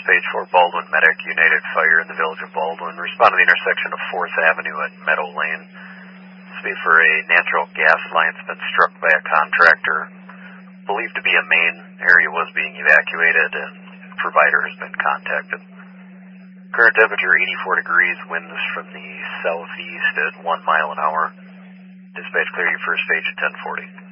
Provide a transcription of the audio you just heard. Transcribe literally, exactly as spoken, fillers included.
page for Baldwin Medic, United Fire in the village of Baldwin. Respond to the intersection of fourth Avenue and Meadow Lane. This will be for a natural gas line that's been struck by a contractor. Believed to be a main area was being evacuated and provider has been contacted. Current temperature eighty-four degrees, winds from the southeast at one mile an hour. Dispatch clear your first stage at ten forty.